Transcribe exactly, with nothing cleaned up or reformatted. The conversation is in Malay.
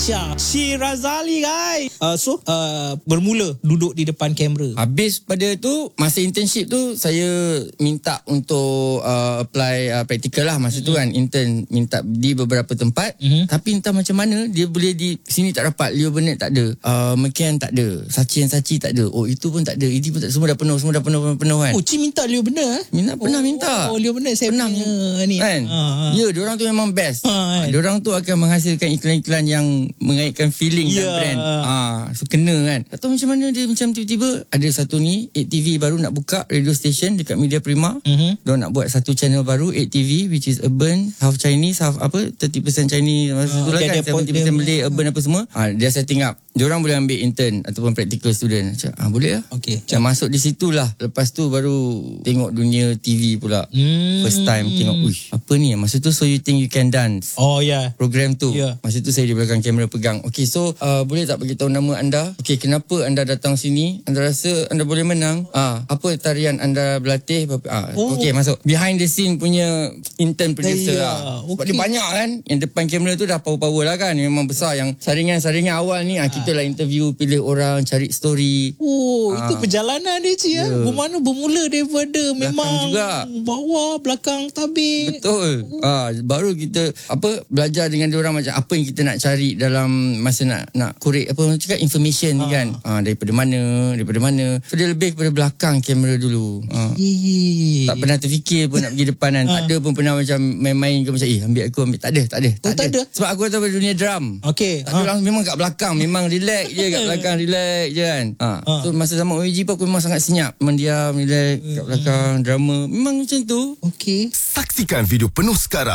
Malaysia, Syed Razali guys. Uh, so uh, bermula duduk di depan kamera. Habis pada tu, masa internship tu saya minta untuk uh, apply uh, practical lah masa mm-hmm. tu kan. Intern minta di beberapa tempat. Mm-hmm. Tapi entah macam mana dia boleh di sini tak dapat, Leo Burnett tak ada, uh, McCann tak ada, Sachi and Sachi tak ada. Oh itu pun tak ada, itu pun tak, semua dah penuh, semua dah penuh penuh kan. Oh Cik minta Leo Burnett eh? Minta, pernah oh, minta. Oh Leo Burnett saya pernah punya ni. Kan? Ha, ha. Ya, diorang tu memang best. Ha, kan? Diorang tu akan menghasilkan iklan-iklan yang mengaitkan feeling yeah. dan brand. Ah, so kena kan. Tak tahu macam mana dia macam tiba-tiba ada satu ni eight T V baru nak buka radio station dekat Media Prima. Mm-hmm. Diorang nak buat satu channel baru eight T V which is urban, half Chinese, half apa thirty percent Chinese masa tu lah kan. seventy percent Malay, urban apa semua. Ah, dia setting up. Diorang boleh ambil intern ataupun practical student. Macam, ah boleh lah. Okey. Macam masuk di situlah. Lepas tu baru tengok dunia T V pula. Hmm. First time tengok, uish, apa ni? Masa tu So You Think You Can Dance. Oh ya. Yeah. Program tu. Yeah. Masa tu saya di belakang kamera pegang. Okay, so uh, boleh tak beritahu nama anda? Okay, kenapa anda datang sini? Anda rasa anda boleh menang? Ah, apa tarian anda berlatih? Ah, oh. Okay, masuk. Behind the scene punya intern producer yeah. lah. Sebab okay. dia banyak kan. Yang depan kamera tu dah power-power lah kan. Memang besar. Yang saringan-saringan awal ni, ah, kita lah interview, pilih orang, cari story. Oh, ah. itu perjalanan dia Cik yeah. ya. Bermana bermula daripada belakang memang juga. Bawah, belakang tabir. Betul. Ah, baru kita apa belajar dengan diorang macam apa yang kita nak cari dalam masa nak nak korek apa orang cakap information ni ah. kan. Ah, daripada mana, daripada mana. So dia lebih kepada belakang kamera dulu. Ah. Tak pernah terfikir pun nak pergi depan kan. Ah. Tak ada pun pernah macam main-main ke macam eh ambil aku ambil. Tak ada, tak ada. Tak, oh, tak ada. ada. Sebab aku tahu dunia drum. Okey. Tak ada orang memang kat belakang, memang relax je kat belakang, relax je kan. Ah. Ah. So masa zaman O A G pun aku memang sangat senyap. Memang diam, relax kat belakang, drama. Memang macam tu. Okey. Saksikan video penuh sekarang